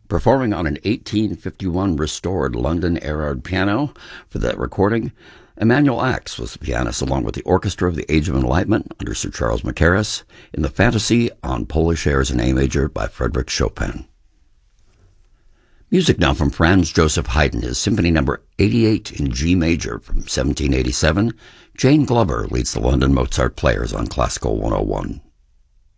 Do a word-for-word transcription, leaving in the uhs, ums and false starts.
Performing on an eighteen fifty-one restored London Erard piano for that recording, Emanuel Ax was the pianist along with the Orchestra of the Age of Enlightenment under Sir Charles Mackerras in the Fantasy on Polish Airs in A Major by Frédéric Chopin. Music now from Franz Joseph Haydn, his Symphony Number eighty-eight in G Major from seventeen eighty-seven. Jane Glover leads the London Mozart Players on Classical one oh one.